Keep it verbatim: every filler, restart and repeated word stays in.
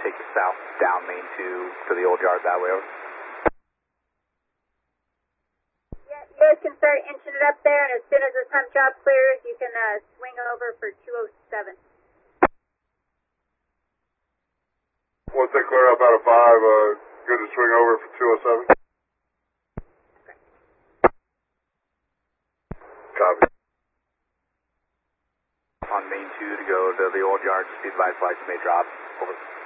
take you south down Main two to the old yard that way. Over. Yeah, you guys can start inching it up there, and as soon as this hump job clears, you can uh, swing over for two oh seven. Once they clear up out of five, uh, good to swing over for two oh seven. Copy. On Main two to go to the old yard, speed advised flights may drop. Over.